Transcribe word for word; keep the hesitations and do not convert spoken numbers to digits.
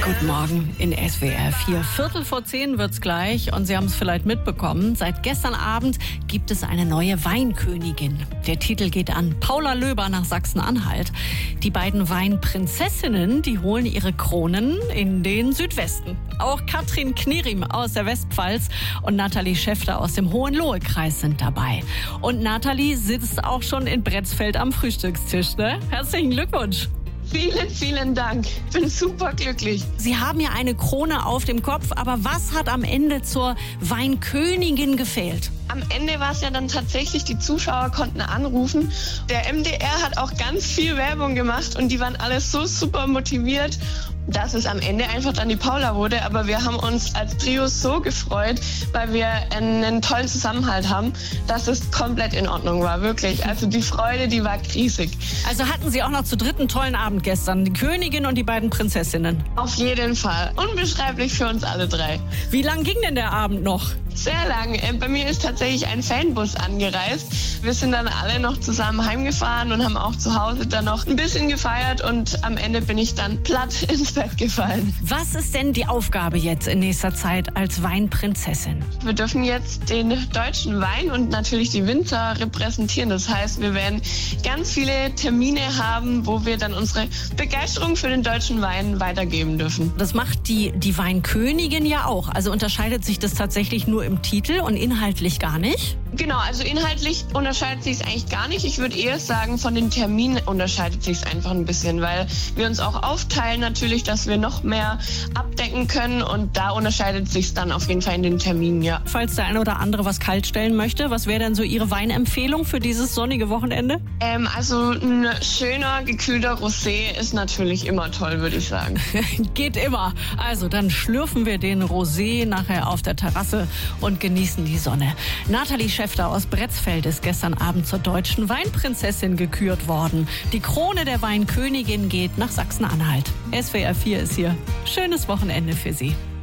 Guten Morgen in S W R vier. Viertel vor zehn wird's gleich und Sie haben es vielleicht mitbekommen. Seit gestern Abend gibt es eine neue Weinkönigin. Der Titel geht an Paula Löber nach Sachsen-Anhalt. Die beiden Weinprinzessinnen, die holen ihre Kronen in den Südwesten. Auch Katrin Knierim aus der Westpfalz und Nathalie Schäfter aus dem Hohenlohe-Kreis sind dabei. Und Nathalie sitzt auch schon in Bretzfeld am Frühstückstisch, ne? Herzlichen Glückwunsch! Vielen, vielen Dank. Ich bin super glücklich. Sie haben ja eine Krone auf dem Kopf, aber was hat am Ende zur Weinkönigin gefehlt? Am Ende war es ja dann tatsächlich, die Zuschauer konnten anrufen. Der M D R hat auch ganz viel Werbung gemacht und die waren alle so super motiviert, dass es am Ende einfach dann die Paula wurde. Aber wir haben uns als Trio so gefreut, weil wir einen tollen Zusammenhalt haben, dass es komplett in Ordnung war, wirklich. Also die Freude, die war riesig. Also hatten Sie auch noch zu dritt einen tollen Abend gestern, die Königin und die beiden Prinzessinnen? Auf jeden Fall. Unbeschreiblich für uns alle drei. Wie lang ging denn der Abend noch? Sehr lang. Bei mir ist tatsächlich ein Fanbus angereist. Wir sind dann alle noch zusammen heimgefahren und haben auch zu Hause dann noch ein bisschen gefeiert und am Ende bin ich dann platt ins Bett gefallen. Was ist denn die Aufgabe jetzt in nächster Zeit als Weinprinzessin? Wir dürfen jetzt den deutschen Wein und natürlich die Winzer repräsentieren. Das heißt, wir werden ganz viele Termine haben, wo wir dann unsere Begeisterung für den deutschen Wein weitergeben dürfen. Das macht die, die Weinkönigin ja auch. Also unterscheidet sich das tatsächlich nur im Titel und inhaltlich gar nicht? Genau, also inhaltlich unterscheidet sich es eigentlich gar nicht. Ich würde eher sagen, von den Terminen unterscheidet sich es einfach ein bisschen, weil wir uns auch aufteilen natürlich, dass wir noch mehr abdecken können und da unterscheidet sich es dann auf jeden Fall in den Terminen, ja. Falls der eine oder andere was kalt stellen möchte, was wäre denn so Ihre Weinempfehlung für dieses sonnige Wochenende? Ähm, also ein schöner, gekühlter Rosé ist natürlich immer toll, würde ich sagen. Geht immer. Also dann schlürfen wir den Rosé nachher auf der Terrasse und genießen die Sonne. Nathalie Schäfter aus Bretzfeld ist gestern Abend zur deutschen Weinprinzessin gekürt worden. Die Krone der Weinkönigin geht nach Sachsen-Anhalt. S W R vier ist hier. Schönes Wochenende für Sie.